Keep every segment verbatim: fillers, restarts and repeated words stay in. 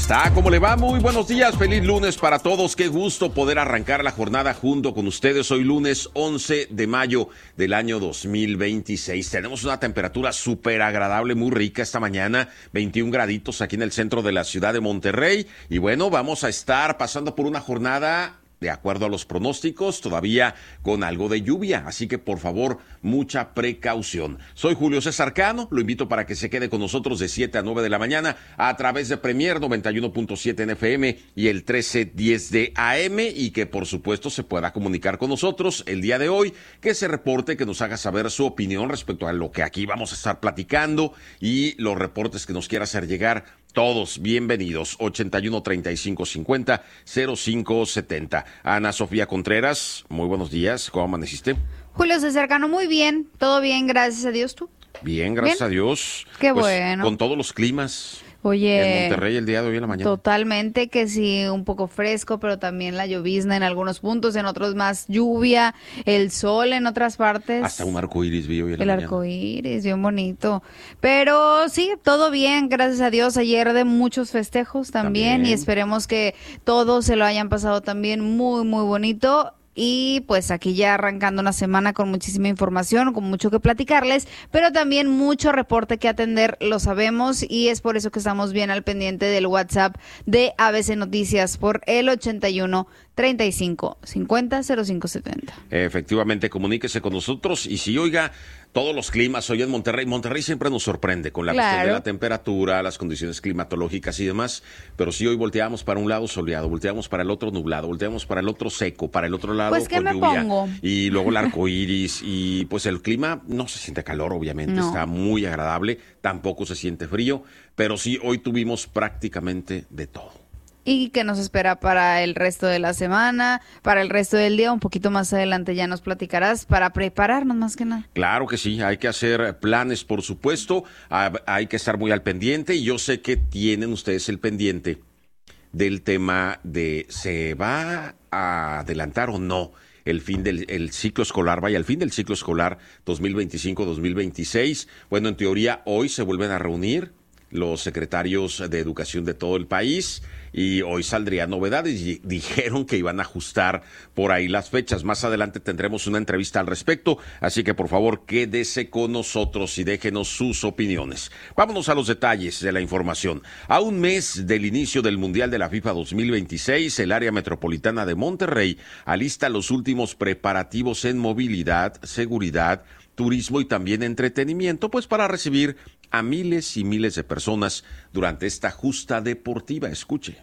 está? ¿Cómo le va? Muy buenos días, feliz lunes para todos. Qué gusto poder arrancar la jornada junto con ustedes. Hoy lunes once de mayo del año dos mil veintiséis. Tenemos una temperatura súper agradable, muy rica esta mañana, veintiún graditos aquí en el centro de la ciudad de Monterrey. Y bueno, vamos a estar pasando por una jornada, de acuerdo a los pronósticos, todavía con algo de lluvia, así que por favor, mucha precaución. Soy Julio César Cano, lo invito para que se quede con nosotros de siete a nueve de la mañana a través de Premier noventa y uno punto siete en F M y el trece diez de A M, y que por supuesto se pueda comunicar con nosotros el día de hoy, que se reporte, que nos haga saber su opinión respecto a lo que aquí vamos a estar platicando y los reportes que nos quiera hacer llegar. Todos bienvenidos. ochenta y uno, treinta y cinco, cincuenta, cero cinco setenta. Ana Sofía Contreras, muy buenos días. ¿Cómo amaneciste? Julio César Cano, muy bien. Todo bien, gracias a Dios. ¿Tú? Bien, gracias ¿Bien? a Dios. Qué pues, bueno. Con todos los climas. Oye, en Monterrey el día de hoy en la mañana. Totalmente, que sí, un poco fresco, pero también la llovizna en algunos puntos, en otros más lluvia, el sol en otras partes. Hasta un arco iris vi hoy en la el mañana. El arco iris, bien bonito. Pero sí, todo bien, gracias a Dios. Ayer de muchos festejos también, también. Y esperemos que todos se lo hayan pasado también muy, muy bonito. Y pues aquí ya arrancando una semana con muchísima información, con mucho que platicarles, pero también mucho reporte que atender, lo sabemos, y es por eso que estamos bien al pendiente del WhatsApp de A B C Noticias por el ochenta y uno, treinta y cinco, cincuenta, cero cinco setenta. Efectivamente, comuníquese con nosotros y si oiga todos los climas hoy en Monterrey. Monterrey siempre nos sorprende con la claro. cuestión de la temperatura, las condiciones climatológicas y demás, pero si hoy volteamos para un lado soleado, volteamos para el otro nublado, volteamos para el otro seco, para el otro lado pues, ¿qué con me lluvia pongo? Y luego el arco iris y pues el clima no se siente calor, obviamente, no. Está muy agradable, tampoco se siente frío, pero sí hoy tuvimos prácticamente de todo. Y que nos espera para el resto de la semana, para el resto del día, un poquito más adelante ya nos platicarás para prepararnos más que nada. Claro que sí, hay que hacer planes, por supuesto, hay que estar muy al pendiente y yo sé que tienen ustedes el pendiente del tema de ¿se va a adelantar o no el fin del el ciclo escolar? Vaya, el fin del ciclo escolar dos mil veinticinco dos mil veintiséis. Bueno, en teoría hoy se vuelven a reunir los secretarios de educación de todo el país y hoy saldrían novedades y dijeron que iban a ajustar por ahí las fechas. Más adelante tendremos una entrevista al respecto, así que por favor quédese con nosotros y déjenos sus opiniones. Vámonos a los detalles de la información. A un mes del inicio del Mundial de la FIFA dos mil veintiséis, el área metropolitana de Monterrey alista los últimos preparativos en movilidad, seguridad, turismo y también entretenimiento, pues para recibir a miles y miles de personas durante esta justa deportiva. Escuche.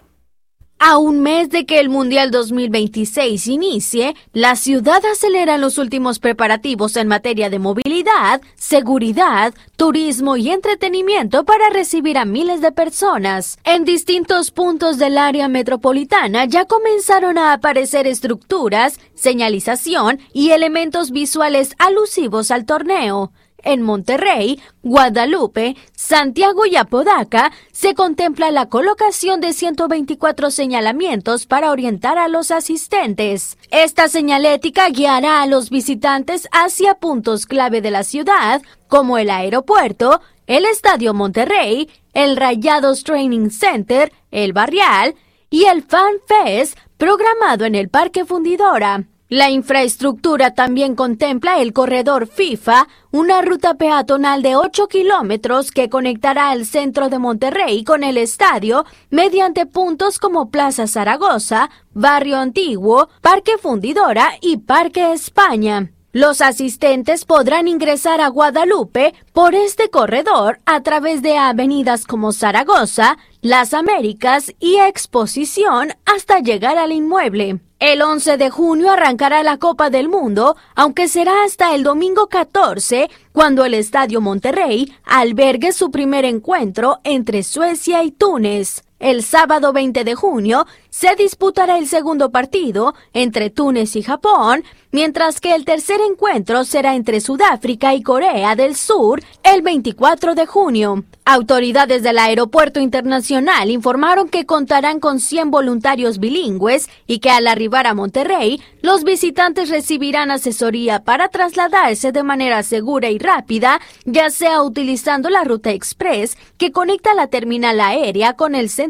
A un mes de que el Mundial dos mil veintiséis inicie, la ciudad acelera los últimos preparativos en materia de movilidad, seguridad, turismo y entretenimiento para recibir a miles de personas. En distintos puntos del área metropolitana ya comenzaron a aparecer estructuras, señalización y elementos visuales alusivos al torneo. En Monterrey, Guadalupe, Santiago y Apodaca se contempla la colocación de ciento veinticuatro señalamientos para orientar a los asistentes. Esta señalética guiará a los visitantes hacia puntos clave de la ciudad, como el aeropuerto, el Estadio Monterrey, el Rayados Training Center, el Barrial y el Fan Fest programado en el Parque Fundidora. La infraestructura también contempla el corredor FIFA, una ruta peatonal de ocho kilómetros que conectará el centro de Monterrey con el estadio mediante puntos como Plaza Zaragoza, Barrio Antiguo, Parque Fundidora y Parque España. Los asistentes podrán ingresar a Guadalupe por este corredor a través de avenidas como Zaragoza, Las Américas y Exposición hasta llegar al inmueble. El once de junio arrancará la Copa del Mundo, aunque será hasta el domingo catorce, cuando el Estadio Monterrey albergue su primer encuentro entre Suecia y Túnez. El sábado veinte de junio se disputará el segundo partido entre Túnez y Japón, mientras que el tercer encuentro será entre Sudáfrica y Corea del Sur el veinticuatro de junio. Autoridades del Aeropuerto Internacional informaron que contarán con cien voluntarios bilingües y que al arribar a Monterrey, los visitantes recibirán asesoría para trasladarse de manera segura y rápida, ya sea utilizando la ruta express que conecta la terminal aérea con el centro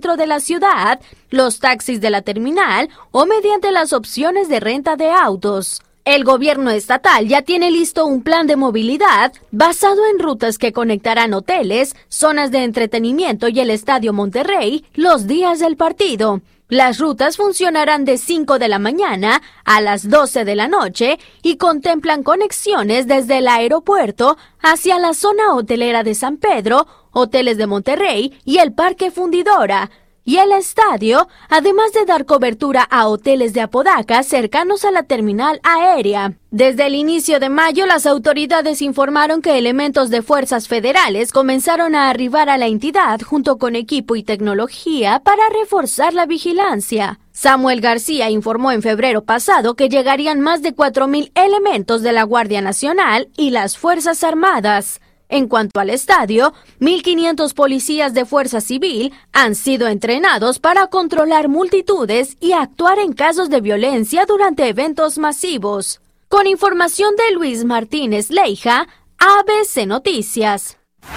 centro de la ciudad, los taxis de la terminal o mediante las opciones de renta de autos. El gobierno estatal ya tiene listo un plan de movilidad basado en rutas que conectarán hoteles, zonas de entretenimiento y el Estadio Monterrey los días del partido. Las rutas funcionarán de cinco de la mañana a las doce de la noche y contemplan conexiones desde el aeropuerto hacia la zona hotelera de San Pedro, hoteles de Monterrey y el Parque Fundidora. Y el estadio, además de dar cobertura a hoteles de Apodaca cercanos a la terminal aérea. Desde el inicio de mayo, las autoridades informaron que elementos de fuerzas federales comenzaron a arribar a la entidad junto con equipo y tecnología para reforzar la vigilancia. Samuel García informó en febrero pasado que llegarían más de cuatro mil elementos de la Guardia Nacional y las Fuerzas Armadas. En cuanto al estadio, mil quinientos policías de Fuerza Civil han sido entrenados para controlar multitudes y actuar en casos de violencia durante eventos masivos. Con información de Luis Martínez Leija, A B C Noticias.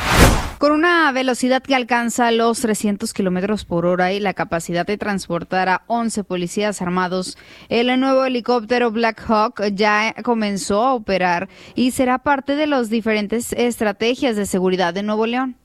Con una velocidad que alcanza los trescientos kilómetros por hora y la capacidad de transportar a once policías armados, el nuevo helicóptero Black Hawk ya comenzó a operar y será parte de las diferentes estrategias de seguridad de Nuevo León.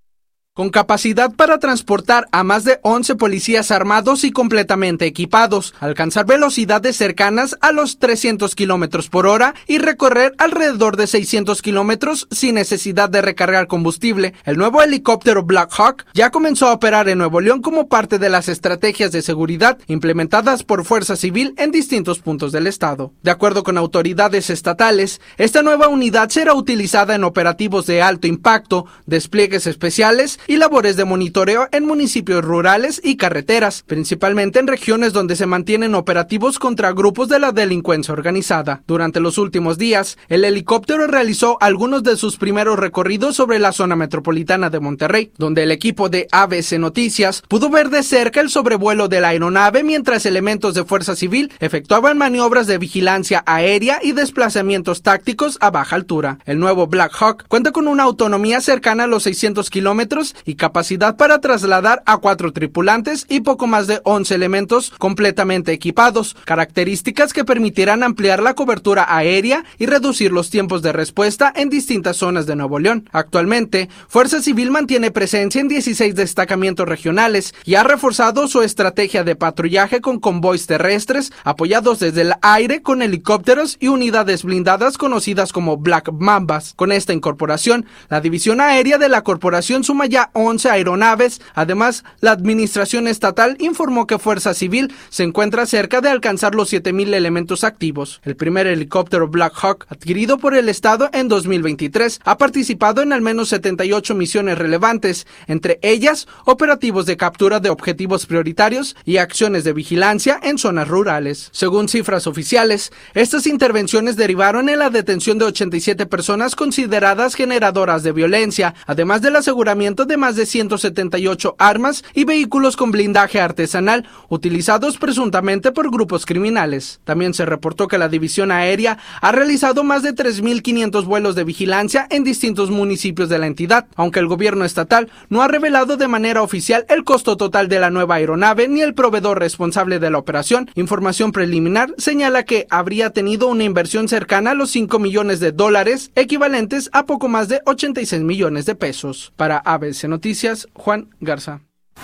Con capacidad para transportar a más de once policías armados y completamente equipados, alcanzar velocidades cercanas a los trescientos kilómetros por hora y recorrer alrededor de seiscientos kilómetros sin necesidad de recargar combustible, el nuevo helicóptero Black Hawk ya comenzó a operar en Nuevo León como parte de las estrategias de seguridad implementadas por Fuerza Civil en distintos puntos del estado. De acuerdo con autoridades estatales, esta nueva unidad será utilizada en operativos de alto impacto, despliegues especiales y labores de monitoreo en municipios rurales y carreteras, principalmente en regiones donde se mantienen operativos contra grupos de la delincuencia organizada. Durante los últimos días, el helicóptero realizó algunos de sus primeros recorridos sobre la zona metropolitana de Monterrey, donde el equipo de A B C Noticias pudo ver de cerca el sobrevuelo de la aeronave mientras elementos de Fuerza Civil efectuaban maniobras de vigilancia aérea y desplazamientos tácticos a baja altura. El nuevo Black Hawk cuenta con una autonomía cercana a los seiscientos kilómetros y capacidad para trasladar a cuatro tripulantes y poco más de once elementos completamente equipados, características que permitirán ampliar la cobertura aérea y reducir los tiempos de respuesta en distintas zonas de Nuevo León. Actualmente, Fuerza Civil mantiene presencia en dieciséis destacamentos regionales y ha reforzado su estrategia de patrullaje con convoys terrestres apoyados desde el aire con helicópteros y unidades blindadas conocidas como Black Mambas. Con esta incorporación, la división aérea de la corporación suma ya once aeronaves. Además, la administración estatal informó que Fuerza Civil se encuentra cerca de alcanzar los siete mil elementos activos. El primer helicóptero Black Hawk, adquirido por el estado en dos mil veintitrés, ha participado en al menos setenta y ocho misiones relevantes, entre ellas operativos de captura de objetivos prioritarios y acciones de vigilancia en zonas rurales. Según cifras oficiales, estas intervenciones derivaron en la detención de ochenta y siete personas consideradas generadoras de violencia, además del aseguramiento de más de ciento setenta y ocho armas y vehículos con blindaje artesanal utilizados presuntamente por grupos criminales. También se reportó que la división aérea ha realizado más de tres mil quinientos vuelos de vigilancia en distintos municipios de la entidad, aunque el gobierno estatal no ha revelado de manera oficial el costo total de la nueva aeronave ni el proveedor responsable de la operación. Información preliminar señala que habría tenido una inversión cercana a los cinco millones de dólares, equivalentes a poco más de ochenta y seis millones de pesos. Para A B C Noticias, Juan Garza.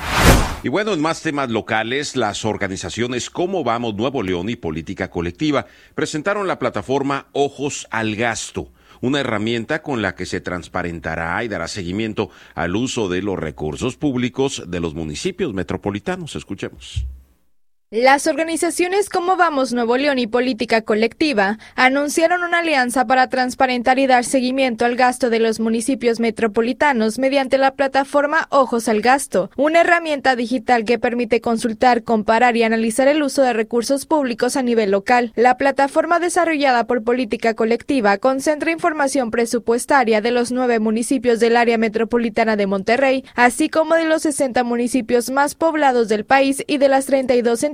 Y bueno, en más temas locales, las organizaciones Cómo Vamos Nuevo León y Política Colectiva presentaron la plataforma Ojos al Gasto, una herramienta con la que se transparentará y dará seguimiento al uso de los recursos públicos de los municipios metropolitanos. Escuchemos. Las organizaciones Cómo Vamos Nuevo León y Política Colectiva anunciaron una alianza para transparentar y dar seguimiento al gasto de los municipios metropolitanos mediante la plataforma Ojos al Gasto, una herramienta digital que permite consultar, comparar y analizar el uso de recursos públicos a nivel local. La plataforma desarrollada por Política Colectiva concentra información presupuestaria de los nueve municipios del área metropolitana de Monterrey, así como de los sesenta municipios más poblados del país y de las treinta y dos entidades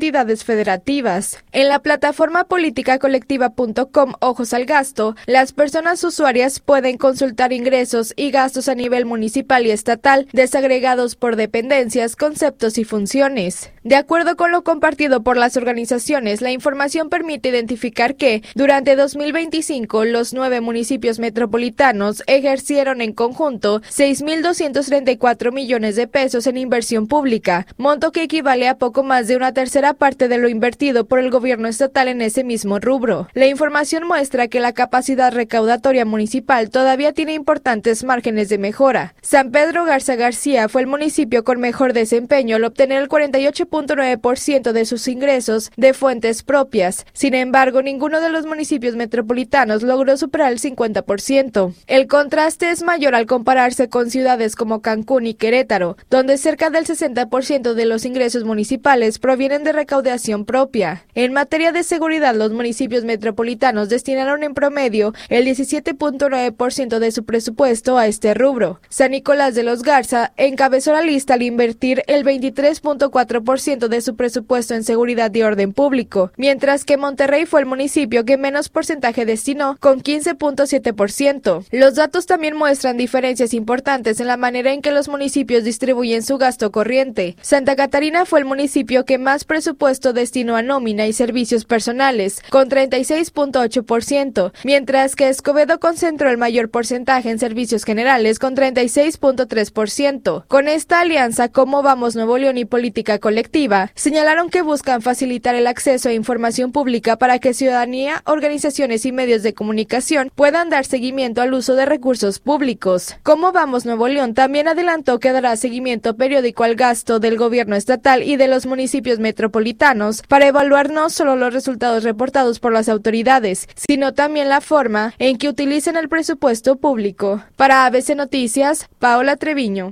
entidades federativas. En la plataforma política colectiva punto com Ojos al Gasto, las personas usuarias pueden consultar ingresos y gastos a nivel municipal y estatal, desagregados por dependencias, conceptos y funciones. De acuerdo con lo compartido por las organizaciones, la información permite identificar que, durante dos mil veinticinco, los nueve municipios metropolitanos ejercieron en conjunto seis mil doscientos treinta y cuatro millones de pesos en inversión pública, monto que equivale a poco más de una tercera parte de lo invertido por el gobierno estatal en ese mismo rubro. La información muestra que la capacidad recaudatoria municipal todavía tiene importantes márgenes de mejora. San Pedro Garza García fue el municipio con mejor desempeño al obtener el cuarenta y ocho punto nueve por ciento de sus ingresos de fuentes propias. Sin embargo, ninguno de los municipios metropolitanos logró superar el cincuenta por ciento. El contraste es mayor al compararse con ciudades como Cancún y Querétaro, donde cerca del sesenta por ciento de los ingresos municipales provienen de recaudación propia. En materia de seguridad, los municipios metropolitanos destinaron en promedio el diecisiete punto nueve por ciento de su presupuesto a este rubro. San Nicolás de los Garza encabezó la lista al invertir el veintitrés punto cuatro por ciento de su presupuesto en seguridad y orden público, mientras que Monterrey fue el municipio que menos porcentaje destinó, con quince punto siete por ciento. Los datos también muestran diferencias importantes en la manera en que los municipios distribuyen su gasto corriente. Santa Catarina fue el municipio que más presupuesto destinó a nómina y servicios personales, con treinta y seis punto ocho por ciento, mientras que Escobedo concentró el mayor porcentaje en servicios generales, con treinta y seis punto tres por ciento. Con esta alianza, Cómo Vamos Nuevo León y Política Colectiva, señalaron que buscan facilitar el acceso a información pública para que ciudadanía, organizaciones y medios de comunicación puedan dar seguimiento al uso de recursos públicos. Cómo Vamos Nuevo León también adelantó que dará seguimiento periódico al gasto del gobierno estatal y de los municipios metropolitanos para evaluar no solo los resultados reportados por las autoridades, sino también la forma en que utilizan el presupuesto público. Para A B C Noticias, Paola Treviño.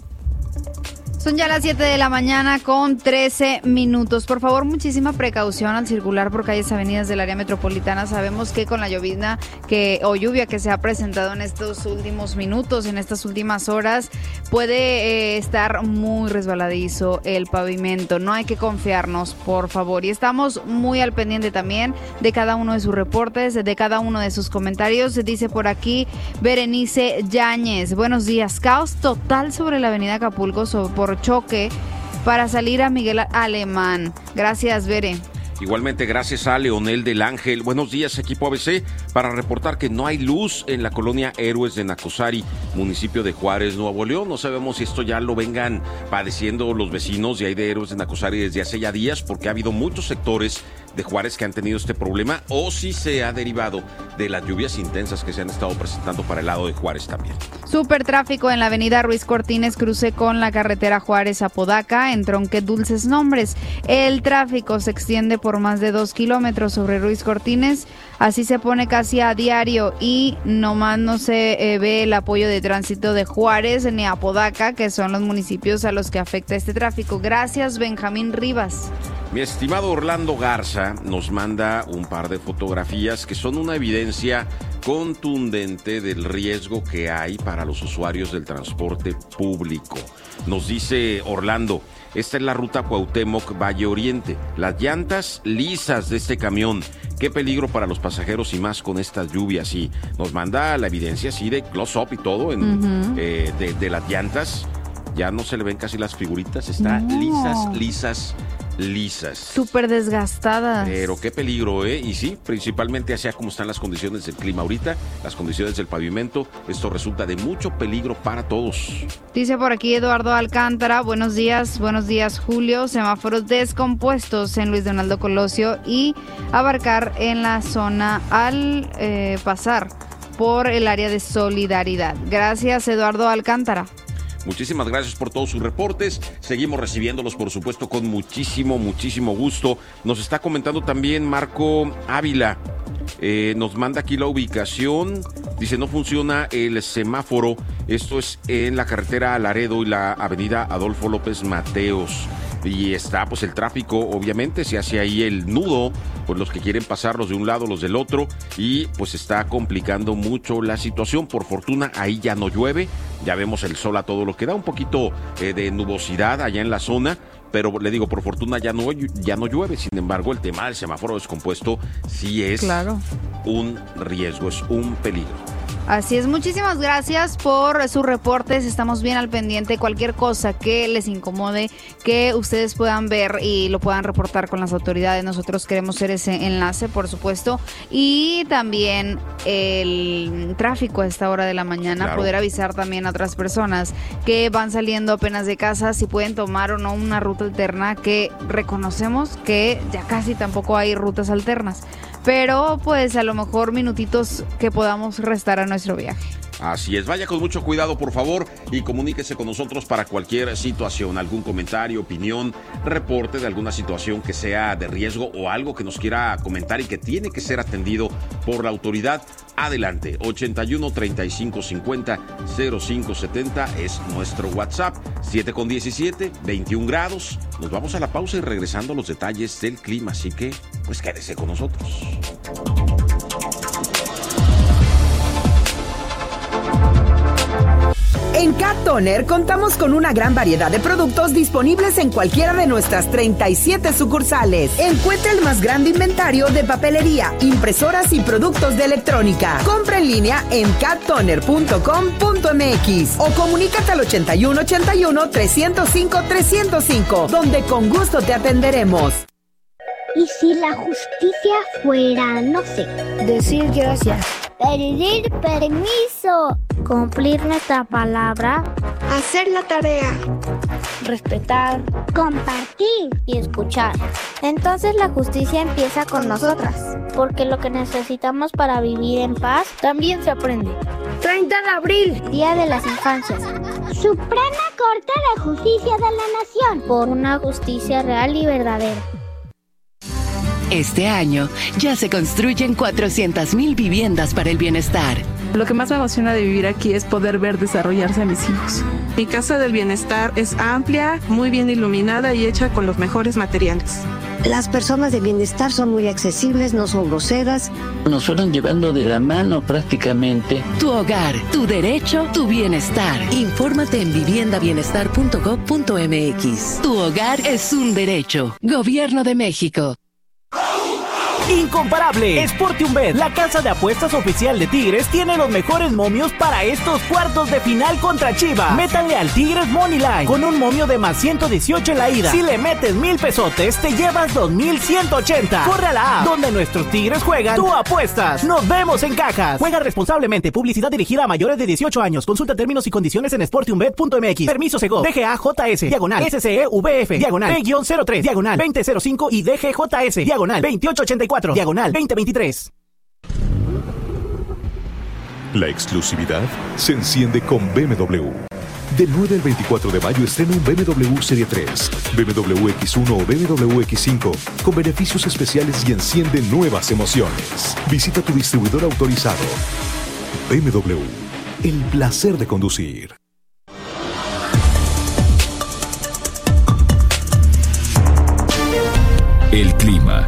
Son ya las siete de la mañana con trece minutos. Por favor, muchísima precaución al circular por calles, avenidas del área metropolitana. Sabemos que con la llovizna que o lluvia que se ha presentado en estos últimos minutos, en estas últimas horas, puede eh, estar muy resbaladizo el pavimento. No hay que confiarnos, por favor. Y estamos muy al pendiente también de cada uno de sus reportes, de cada uno de sus comentarios. Se dice por aquí Berenice Yáñez. Buenos días. Caos total sobre la avenida Acapulco sobre, por choque para salir a Miguel Alemán. Gracias, Bere. Igualmente, gracias a Leonel del Ángel. Buenos días, equipo A B C, para reportar que no hay luz en la colonia Héroes de Nacosari, municipio de Juárez, Nuevo León. No sabemos si esto ya lo vengan padeciendo los vecinos de ahí de Héroes de Nacosari desde hace ya días, porque ha habido muchos sectores de Juárez que han tenido este problema, o si se ha derivado de las lluvias intensas que se han estado presentando para el lado de Juárez también. Super tráfico en la avenida Ruiz Cortines, cruce con la carretera Juárez-Apodaca, en tronque Dulces Nombres. El tráfico se extiende por más de dos kilómetros sobre Ruiz Cortines, así se pone casi a diario y nomás no se eh, ve el apoyo de tránsito de Juárez ni Apodaca, que son los municipios a los que afecta este tráfico. Gracias, Benjamín Rivas. Mi estimado Orlando Garza nos manda un par de fotografías que son una evidencia contundente del riesgo que hay para los usuarios del transporte público. Nos dice Orlando, esta es la ruta Cuauhtémoc Valle Oriente, las llantas lisas de este camión, qué peligro para los pasajeros y más con estas lluvias. Y nos manda la evidencia así de close-up y todo en, uh-huh. eh, de, de las llantas, ya no se le ven casi las figuritas, está no. lisas, lisas, lisas. Súper desgastadas. Pero qué peligro, ¿eh? Y sí, principalmente hacia cómo están las condiciones del clima ahorita, las condiciones del pavimento, esto resulta de mucho peligro para todos. Dice por aquí Eduardo Alcántara, buenos días, buenos días Julio, semáforos descompuestos en Luis Donaldo Colosio y abarcar en la zona al eh, pasar por el área de Solidaridad. Gracias, Eduardo Alcántara. Muchísimas gracias por todos sus reportes. Seguimos recibiéndolos, por supuesto, con muchísimo, muchísimo gusto. Nos está comentando también Marco Ávila. Eh, nos manda aquí la ubicación. Dice, no funciona el semáforo. Esto es en la carretera Laredo y la avenida Adolfo López Mateos. Y está pues el tráfico, obviamente, se hace ahí el nudo, pues los que quieren pasar los de un lado, los del otro, y pues está complicando mucho la situación. Por fortuna ahí ya no llueve, ya vemos el sol a todo lo que da, un poquito eh, de nubosidad allá en la zona, pero le digo, por fortuna ya no, ya no llueve. Sin embargo, el tema del semáforo descompuesto sí es claro. un riesgo, es un peligro. Así es, muchísimas gracias por sus reportes, estamos bien al pendiente, cualquier cosa que les incomode, que ustedes puedan ver y lo puedan reportar con las autoridades, nosotros queremos ser ese enlace, por supuesto, y también el tráfico a esta hora de la mañana, claro. poder avisar también a otras personas que van saliendo apenas de casa, si pueden tomar o no una ruta alterna, que reconocemos que ya casi tampoco hay rutas alternas, pero pues a lo mejor minutitos que podamos restar a nuestro viaje. Así es, vaya con mucho cuidado por favor y comuníquese con nosotros para cualquier situación, algún comentario, opinión, reporte de alguna situación que sea de riesgo o algo que nos quiera comentar y que tiene que ser atendido por la autoridad. Adelante, ochenta y uno, treinta y cinco cincuenta, cero cinco setenta es nuestro WhatsApp, siete con diecisiete, veintiún grados. Nos vamos a la pausa y regresando a los detalles del clima, así que pues quédese con nosotros. En Cat Toner contamos con una gran variedad de productos disponibles en cualquiera de nuestras treinta y siete sucursales. Encuentra el más grande inventario de papelería, impresoras y productos de electrónica. Compra en línea en cat toner punto com punto m x o comunícate al ochenta y uno, ochenta y uno, trescientos cinco, trescientos cinco, donde con gusto te atenderemos. ¿Y si la justicia fuera, no sé, decir gracias, pedir permiso, cumplir nuestra palabra, hacer la tarea, respetar, compartir y escuchar? Entonces la justicia empieza con nosotras, porque lo que necesitamos para vivir en paz también se aprende. treinta de abril, Día de las Infancias. Suprema Corte de Justicia de la Nación, por una justicia real y verdadera. Este año ya se construyen cuatrocientas mil viviendas para el bienestar. Lo que más me emociona de vivir aquí es poder ver desarrollarse a mis hijos. Mi casa del bienestar es amplia, muy bien iluminada y hecha con los mejores materiales. Las personas de bienestar son muy accesibles, no son groseras. Nos fueron llevando de la mano prácticamente. Tu hogar, tu derecho, tu bienestar. Infórmate en vivienda bienestar punto gob punto m x. Tu hogar es un derecho. Gobierno de México. Incomparable. Sportiumbet, la casa de apuestas oficial de Tigres, tiene los mejores momios para estos cuartos de final contra Chivas. Métanle al Tigres Moneyline con un momio de más ciento dieciocho en la ida. Si le metes mil pesotes, te llevas dos mil ciento ochenta. Corre a la app, donde nuestros Tigres juegan, tú apuestas. Nos vemos en cajas. Juega responsablemente. Publicidad dirigida a mayores de dieciocho años. Consulta términos y condiciones en sportiumbet punto m x. Permiso Segov. D G A J S. Diagonal. S C E V F. Diagonal. P cero tres. Diagonal. veinte cero cinco y D G J S. Diagonal. veintiocho ochenta y cuatro. Diagonal veinte veintitrés. La exclusividad se enciende con B M W. Del nueve al veinticuatro de mayo estrena un B M W Serie tres, B M W X uno o B M W X cinco con beneficios especiales y enciende nuevas emociones. Visita tu distribuidor autorizado. B M W, el placer de conducir. El clima.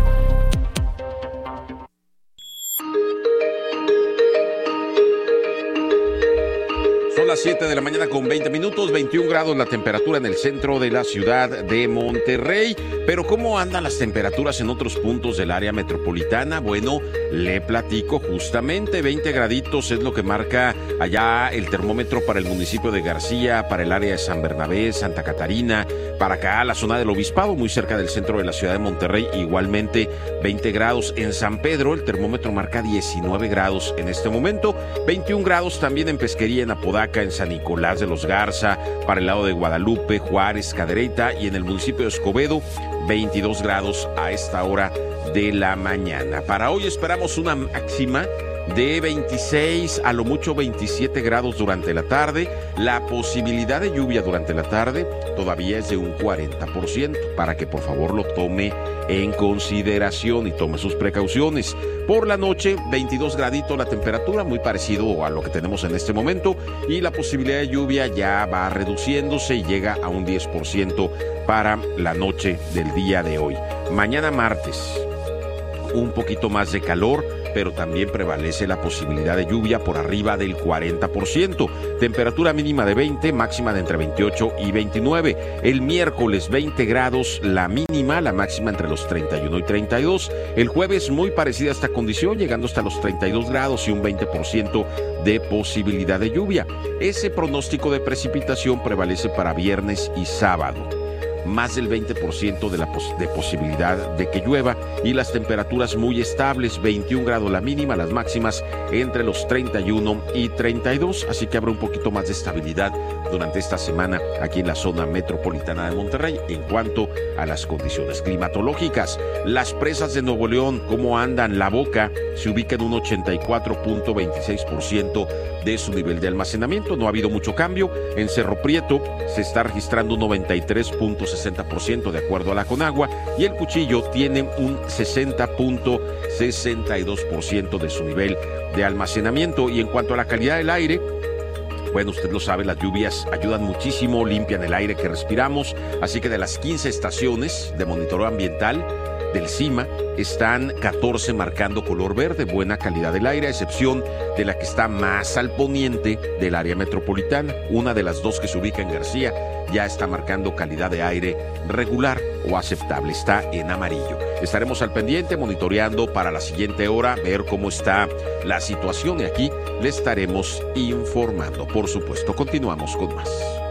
Son las siete de la mañana con veinte minutos, veintiún grados la temperatura en el centro de la ciudad de Monterrey. Pero ¿cómo andan las temperaturas en otros puntos del área metropolitana? Bueno, le platico justamente, veinte graditos es lo que marca allá el termómetro para el municipio de García, para el área de San Bernabé, Santa Catarina, para acá la zona del Obispado, muy cerca del centro de la ciudad de Monterrey, igualmente veinte grados. En San Pedro el termómetro marca diecinueve grados en este momento, veintiún grados también en Pesquería, en Apodaca, en San Nicolás de los Garza, para el lado de Guadalupe, Juárez, Cadereyta, y en el municipio de Escobedo, veintidós grados a esta hora de la mañana. Para hoy esperamos una máxima de veintiséis, a lo mucho veintisiete grados durante la tarde. La posibilidad de lluvia durante la tarde todavía es de un cuarenta por ciento, para que por favor lo tome en consideración y tome sus precauciones. Por la noche, veintidós graditos la temperatura, muy parecido a lo que tenemos en este momento, y la posibilidad de lluvia ya va reduciéndose y llega a un diez por ciento para la noche del día de hoy. Mañana martes, un poquito más de calor, pero también prevalece la posibilidad de lluvia por arriba del cuarenta por ciento. Temperatura mínima de veinte, máxima de entre veintiocho y veintinueve. El miércoles veinte grados la mínima, la máxima entre los treinta y uno y treinta y dos. El jueves muy parecida a esta condición, llegando hasta los treinta y dos grados y un veinte por ciento de posibilidad de lluvia. Ese pronóstico de precipitación prevalece para viernes y sábado. Más del veinte por ciento de la pos- de posibilidad de que llueva y las temperaturas muy estables, veintiún grados la mínima, las máximas entre los treinta y uno y treinta y dos, así que habrá un poquito más de estabilidad durante esta semana aquí en la zona metropolitana de Monterrey en cuanto a las condiciones climatológicas. Las presas de Nuevo León, ¿cómo andan? La Boca se ubica en un ochenta y cuatro punto veintiséis por ciento de su nivel de almacenamiento, no ha habido mucho cambio. En Cerro Prieto se está registrando un noventa y tres punto sesenta por ciento de acuerdo a la Conagua y el Cuchillo tiene un sesenta punto sesenta y dos por ciento de su nivel de almacenamiento. Y en cuanto a la calidad del aire, bueno, usted lo sabe, las lluvias ayudan muchísimo, limpian el aire que respiramos, así que de las quince estaciones de monitoreo ambiental del CIMA, están catorce marcando color verde, buena calidad del aire, a excepción de la que está más al poniente del área metropolitana. Una de las dos que se ubica en García ya está marcando calidad de aire regular o aceptable, está en amarillo. Estaremos al pendiente monitoreando para la siguiente hora, ver cómo está la situación y aquí le estaremos informando. Por supuesto, continuamos con más.